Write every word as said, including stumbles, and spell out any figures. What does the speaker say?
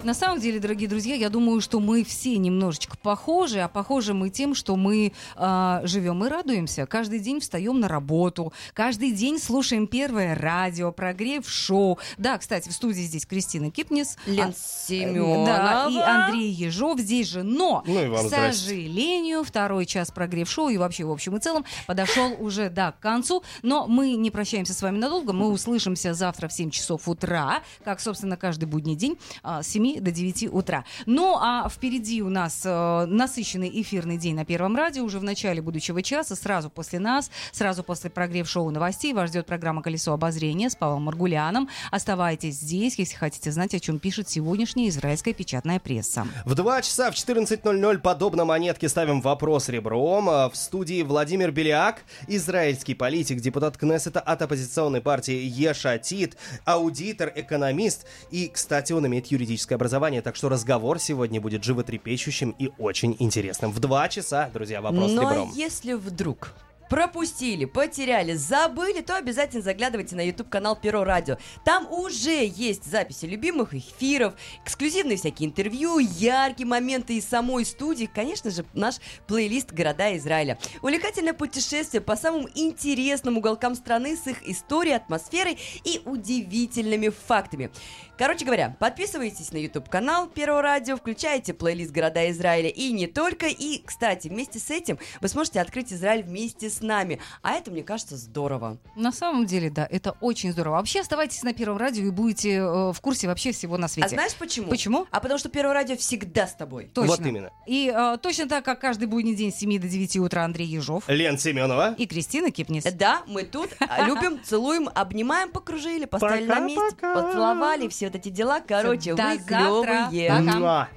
На самом деле, дорогие друзья, я думаю, что мы все немножечко похожи, а похожи мы тем, что мы э, живем и радуемся. Каждый день встаем на работу, каждый день слушаем Первое радио, прогрев шоу. Да, кстати, в студии здесь Кристина Кипнис, Лен а, Семенова. да, и Андрей Ежов здесь же. Но, ну и вам к сожалению, второй час прогрев шоу и вообще в общем и целом подошел уже да, к концу. Но мы не прощаемся с вами надолго. Мы услышимся завтра в семь часов утра, как, собственно, каждый будний день с семи до девяти утра. Ну, а впереди у нас э, насыщенный эфирный день на Первом радио. Уже в начале будущего часа, сразу после нас, сразу после прогрев шоу новостей, вас ждет программа «Колесо обозрения» с Павлом Маргуляном. Оставайтесь здесь, если хотите знать, о чем пишет сегодняшняя израильская печатная пресса. В два часа в четырнадцать ноль ноль подобно монетке ставим вопрос ребром. В студии Владимир Беляк, израильский политик, депутат Кнессета от оппозиционной партии Еш Атид, аудитор, экономист. И, кстати, он имеет юридическое образование, так что разговор сегодня будет животрепещущим и очень интересным. В два часа, друзья, вопрос Но ребром. если вдруг пропустили, потеряли, забыли, то обязательно заглядывайте на YouTube-канал Первого радио. Там уже есть записи любимых эфиров, эксклюзивные всякие интервью, яркие моменты из самой студии, конечно же, наш плейлист «Города Израиля». Увлекательное путешествие по самым интересным уголкам страны с их историей, атмосферой и удивительными фактами. Короче говоря, подписывайтесь на YouTube-канал Первого радио, включайте плейлист «Города Израиля» и не только. И, кстати, вместе с этим вы сможете открыть Израиль вместе с нами. А это, мне кажется, здорово. На самом деле, да, это очень здорово. Вообще, оставайтесь на Первом радио и будете э, в курсе вообще всего на свете. А знаешь почему? Почему? А потому что Первое радио всегда с тобой. Точно. Вот именно. И э, точно так, как каждый будний день с семи до девяти утра Андрей Ежов. Лен Семенова. И Кристина Кипнис. Да, мы тут любим, целуем, обнимаем, покружили, поставили Пока, на месте, пока. поцеловали, все вот эти дела. Короче, До вы завтра. клевые. Пока. Муа.